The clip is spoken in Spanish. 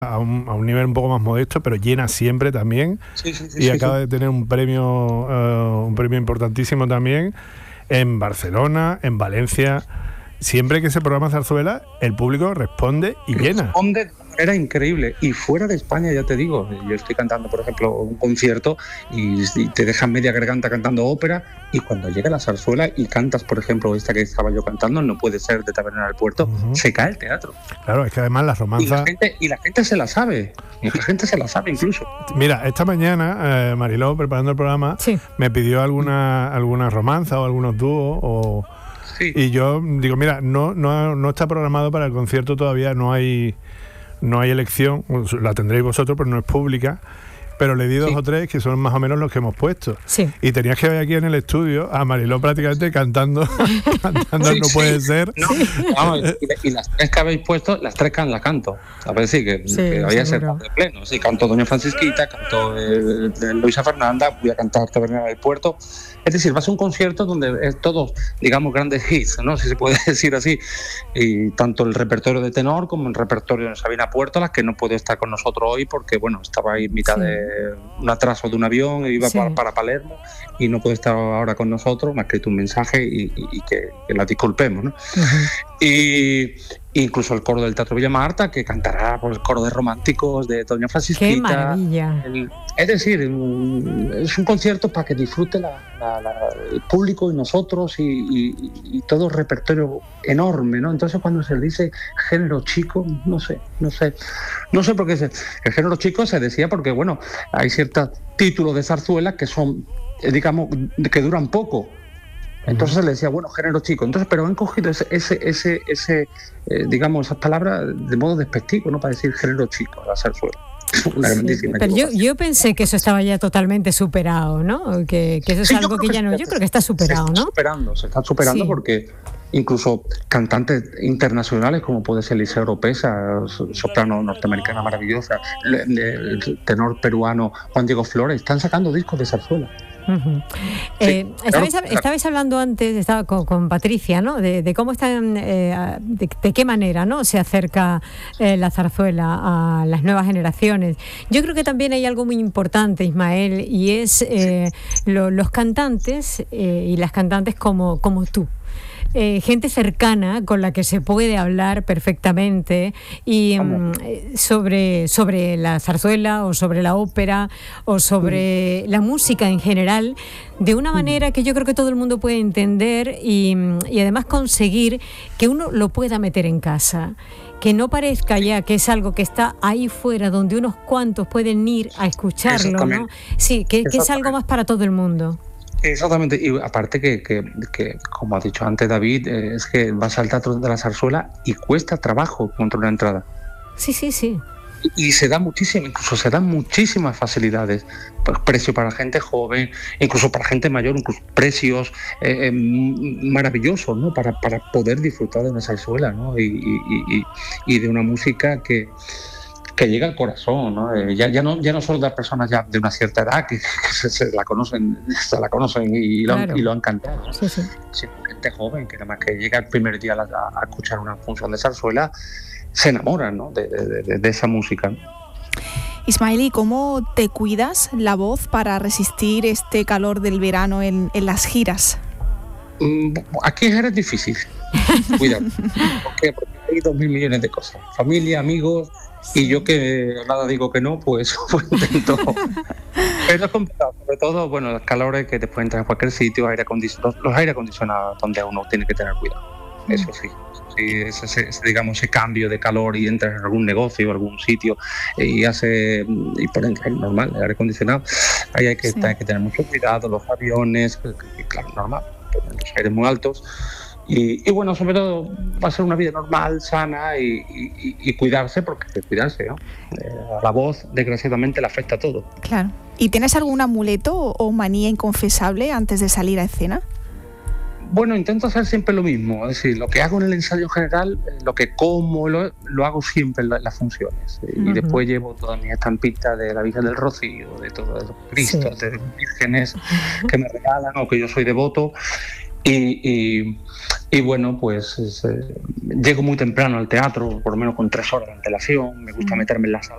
a un nivel un poco más modesto, pero llena siempre también. Y acaba de tener un premio importantísimo también en Barcelona, en Valencia. Siempre que se programa zarzuela, el público responde y llena. Responde de manera increíble. Y fuera de España, ya te digo, yo estoy cantando, por ejemplo, un concierto y te dejan media garganta cantando ópera, y cuando llega la zarzuela y cantas, por ejemplo, esta que estaba yo cantando, No puede ser, de Taberna del Puerto, se cae el teatro. Claro, es que además las romanzas... Y la gente se la sabe. Y la gente se la sabe incluso. Mira, esta mañana, Mariló, preparando el programa, me pidió alguna romanza o algunos dúos y yo digo, mira, no está programado para el concierto todavía, no hay elección, la tendréis vosotros, pero no es pública, pero le di 2 o 3 que son más o menos los que hemos puesto. Y tenías que ver aquí en el estudio a Mariló prácticamente cantando No puede ser. No, vamos, y las 3 que habéis puesto, las 3 las canto. A ver, que había ser de pleno. Sí, canto Doña Francisquita, canto Luisa Fernanda, voy a cantar Taberna del Puerto. Es decir, va a ser un concierto donde es todos, digamos, grandes hits, ¿no? Si se puede decir así. Y tanto el repertorio de tenor como el repertorio de Sabina Puertolas, que no puede estar con nosotros hoy porque, bueno, estaba ahí en mitad de un atraso de un avión, iba para Palermo y no puede estar ahora con nosotros. Me ha escrito un mensaje y que la disculpemos, ¿no? Y incluso el coro del Teatro Villa Marta, que cantará por el coro de románticos de Doña Francisquita. ¡Qué maravilla! Es decir, es un concierto para que disfrute el público y nosotros y todo el repertorio enorme, ¿no? Entonces, cuando se dice género chico, no sé por qué el género chico se decía porque, bueno, hay ciertos títulos de zarzuela que son, digamos, que duran poco. Entonces se le decía, bueno, género chico. Entonces, pero han cogido digamos, esas palabras de modo despectivo, ¿no? Para decir género chico, la zarzuela. Una grandísima pero yo pensé que eso estaba ya totalmente superado, ¿no? Que eso es algo que ya no... Yo creo que está superado, ¿no? Se está superando porque incluso cantantes internacionales como puede ser Liceo Oropesa, soprano norteamericana maravillosa, el tenor peruano Juan Diego Flores, están sacando discos de zarzuela. Estabais hablando antes, estaba con Patricia, ¿no? De cómo están, de qué manera, ¿no? Se acerca la zarzuela a las nuevas generaciones. Yo creo que también hay algo muy importante, Ismael, y es los cantantes y las cantantes como tú. Gente cercana con la que se puede hablar perfectamente y sobre la zarzuela o sobre la ópera o sobre la música en general de una manera que yo creo que todo el mundo puede entender y además conseguir que uno lo pueda meter en casa, que no parezca ya que es algo que está ahí fuera donde unos cuantos pueden ir a escucharlo, ¿no? Sí, que es algo más para todo el mundo. Exactamente, y aparte que como ha dicho antes David, es que vas al Teatro de la Zarzuela y cuesta trabajo encontrar una entrada. Sí. Y se dan muchísimas facilidades, pues precio para gente joven, incluso para gente mayor, incluso precios maravillosos, ¿no? Para poder disfrutar de una zarzuela, ¿no? Y de una música que llega al corazón, ¿no? Ya no solo de las personas ya de una cierta edad que se la conocen y lo han cantado, ¿no? Sino gente joven que nada más que llega el primer día a escuchar una función de zarzuela se enamoran, ¿no? de esa música, ¿no? Ismael, ¿y cómo te cuidas la voz para resistir este calor del verano en las giras? Aquí es difícil. Cuidado. ¿Por qué? Porque hay 2.000 millones de cosas. Familia, amigos, y yo que nada digo que no, pues intento. Pero es complicado, sobre todo, bueno, los calores que después entran en cualquier sitio, los aire acondicionados donde uno tiene que tener cuidado. Eso sí, ese cambio de calor y entras en algún negocio o algún sitio y ponen normal el aire acondicionado, ahí hay que tener mucho cuidado, los aviones, claro, normal, los aires muy altos. Y bueno, sobre todo va a ser una vida normal, sana y cuidarse, porque cuidarse, ¿no? A la voz, desgraciadamente, le afecta a todo. Claro. ¿Y tienes algún amuleto o manía inconfesable antes de salir a escena? Bueno, intento hacer siempre lo mismo, es decir, lo que hago en el ensayo general, lo que como, lo hago siempre en las funciones. Y después llevo todas mis estampitas de la Virgen del Rocío, de todos los Cristos, de vírgenes que me regalan o que yo soy devoto. Y bueno, pues llego muy temprano al teatro, por lo menos con 3 horas de antelación. Me gusta meterme en la sala